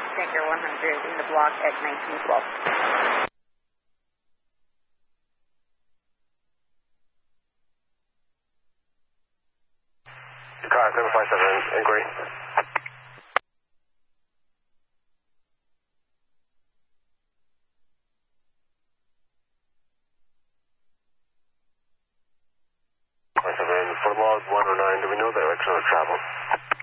Tanker 100 in the block at 1912. Car 757, inquiry. For log 109, do we know the direction of travel?